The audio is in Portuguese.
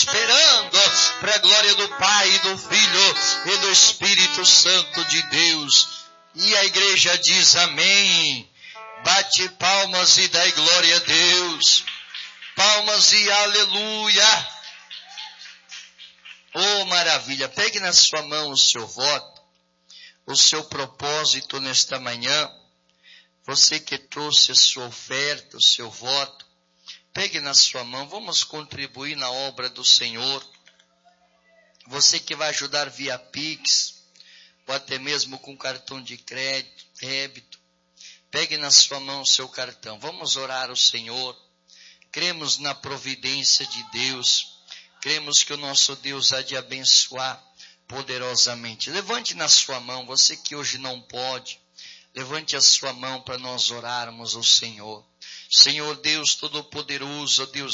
esperando para a glória do Pai, do Filho e do Espírito Santo de Deus. E a igreja diz amém. Bate palmas e dai glória a Deus. Palmas e aleluia. Oh, maravilha. Pegue na sua mão o seu voto, o seu propósito nesta manhã. Você que trouxe a sua oferta, o seu voto, pegue na sua mão. Vamos contribuir na obra do Senhor. Você que vai ajudar via Pix, ou até mesmo com cartão de crédito, débito, pegue na sua mão o seu cartão. Vamos orar ao Senhor. Cremos na providência de Deus. Cremos que o nosso Deus há de abençoar poderosamente. Levante na sua mão, você que hoje não pode, levante a sua mão para nós orarmos ao Senhor. Senhor Deus Todo-Poderoso, Deus